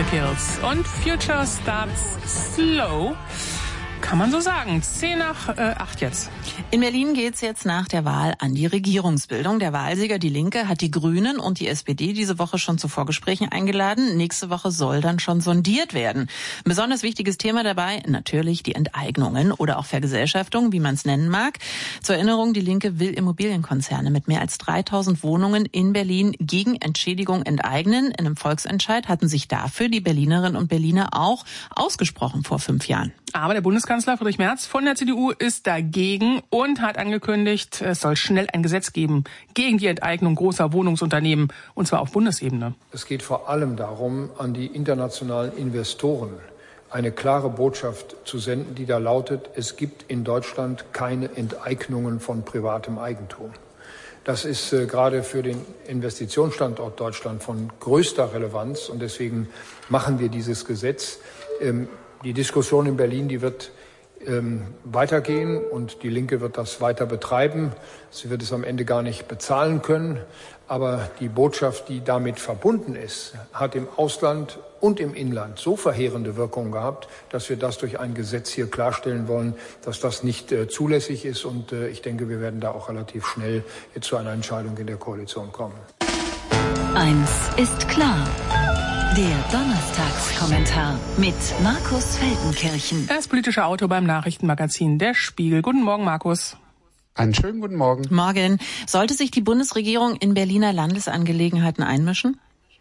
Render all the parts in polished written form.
The Kills. Und Future starts slow. Kann man so sagen. 7:50 jetzt. In Berlin geht's jetzt nach der Wahl an die Regierungsbildung. Der Wahlsieger, die Linke, hat die Grünen und die SPD diese Woche schon zu Vorgesprächen eingeladen. Nächste Woche soll dann schon sondiert werden. Ein besonders wichtiges Thema dabei, natürlich die Enteignungen oder auch Vergesellschaftung, wie man es nennen mag. Zur Erinnerung, die Linke will Immobilienkonzerne mit mehr als 3000 Wohnungen in Berlin gegen Entschädigung enteignen. In einem Volksentscheid hatten sich dafür die Berlinerinnen und Berliner auch ausgesprochen vor 5 Jahren. Aber der Bundeskanzler Friedrich Merz von der CDU ist dagegen und hat angekündigt, es soll schnell ein Gesetz geben gegen die Enteignung großer Wohnungsunternehmen, und zwar auf Bundesebene. Es geht vor allem darum, an die internationalen Investoren eine klare Botschaft zu senden, die da lautet, es gibt in Deutschland keine Enteignungen von privatem Eigentum. Das ist gerade für den Investitionsstandort Deutschland von größter Relevanz und deswegen machen wir dieses Gesetz. Die Diskussion in Berlin, die wird weitergehen und die Linke wird das weiter betreiben. Sie wird es am Ende gar nicht bezahlen können. Aber die Botschaft, die damit verbunden ist, hat im Ausland und im Inland so verheerende Wirkungen gehabt, dass wir das durch ein Gesetz hier klarstellen wollen, dass das nicht zulässig ist. Und ich denke, wir werden da auch relativ schnell jetzt zu einer Entscheidung in der Koalition kommen. Eins ist klar. Der Donnerstagskommentar mit Markus Feldenkirchen. Er ist politischer Autor beim Nachrichtenmagazin Der Spiegel. Guten Morgen, Markus. Einen schönen guten Morgen. Morgen. Sollte sich die Bundesregierung in Berliner Landesangelegenheiten einmischen?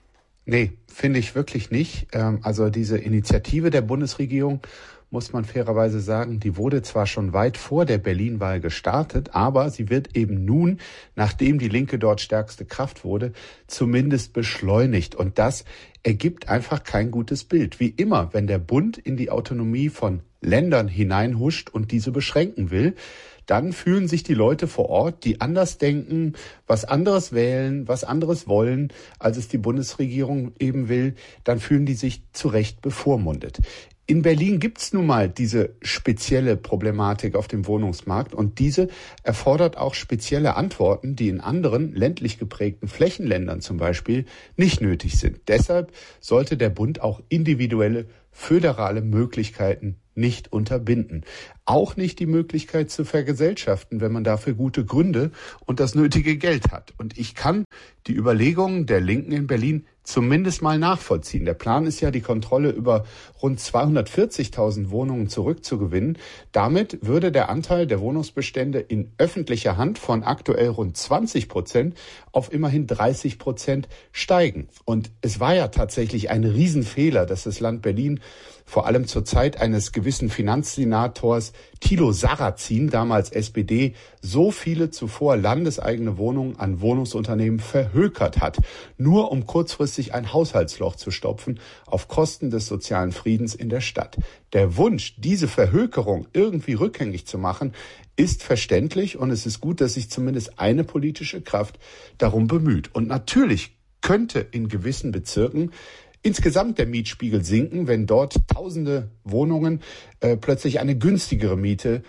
Nee, finde ich wirklich nicht. Also diese Initiative der Bundesregierung, muss man fairerweise sagen, die wurde zwar schon weit vor der Berlin-Wahl gestartet, aber sie wird eben nun, nachdem die Linke dort stärkste Kraft wurde, zumindest beschleunigt. Und das ergibt einfach kein gutes Bild. Wie immer, wenn der Bund in die Autonomie von Ländern hineinhuscht und diese beschränken will, dann fühlen sich die Leute vor Ort, die anders denken, was anderes wählen, was anderes wollen, als es die Bundesregierung eben will, dann fühlen die sich zu Recht bevormundet. In Berlin gibt's nun mal diese spezielle Problematik auf dem Wohnungsmarkt und diese erfordert auch spezielle Antworten, die in anderen ländlich geprägten Flächenländern zum Beispiel nicht nötig sind. Deshalb sollte der Bund auch individuelle föderale Möglichkeiten nicht unterbinden. Auch nicht die Möglichkeit zu vergesellschaften, wenn man dafür gute Gründe und das nötige Geld hat. Und ich kann die Überlegungen der Linken in Berlin zumindest mal nachvollziehen. Der Plan ist ja, die Kontrolle über rund 240.000 Wohnungen zurückzugewinnen. Damit würde der Anteil der Wohnungsbestände in öffentlicher Hand von aktuell rund 20% auf immerhin 30% steigen. Und es war ja tatsächlich ein Riesenfehler, dass das Land Berlin vor allem zur Zeit eines gewissen Finanzsenators Thilo Sarrazin, damals SPD, so viele zuvor landeseigene Wohnungen an Wohnungsunternehmen verhökert hat, nur um kurzfristig ein Haushaltsloch zu stopfen auf Kosten des sozialen Friedens in der Stadt. Der Wunsch, diese Verhökerung irgendwie rückgängig zu machen, ist verständlich und es ist gut, dass sich zumindest eine politische Kraft darum bemüht. Und natürlich könnte in gewissen Bezirken insgesamt der Mietspiegel sinken, wenn dort tausende Wohnungen plötzlich eine günstigere Miete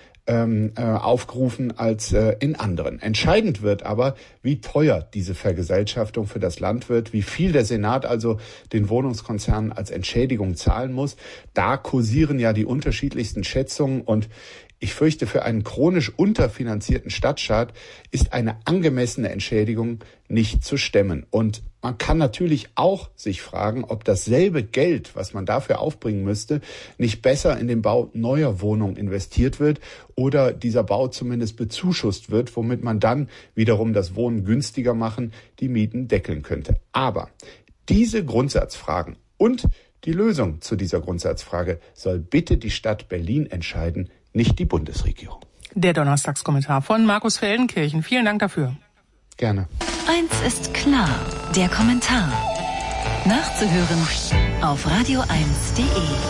aufgerufen als in anderen. Entscheidend wird aber, wie teuer diese Vergesellschaftung für das Land wird, wie viel der Senat also den Wohnungskonzernen als Entschädigung zahlen muss. Da kursieren ja die unterschiedlichsten Schätzungen und ich fürchte, für einen chronisch unterfinanzierten Stadtstaat ist eine angemessene Entschädigung nicht zu stemmen. Und man kann natürlich auch sich fragen, ob dasselbe Geld, was man dafür aufbringen müsste, nicht besser in den Bau neuer Wohnungen investiert wird oder dieser Bau zumindest bezuschusst wird, womit man dann wiederum das Wohnen günstiger machen, die Mieten deckeln könnte. Aber diese Grundsatzfragen und die Lösung zu dieser Grundsatzfrage soll bitte die Stadt Berlin entscheiden, nicht die Bundesregierung. Der Donnerstagskommentar von Markus Feldenkirchen. Vielen Dank dafür. Gerne. Eins ist klar, der Kommentar. Nachzuhören auf radio1.de.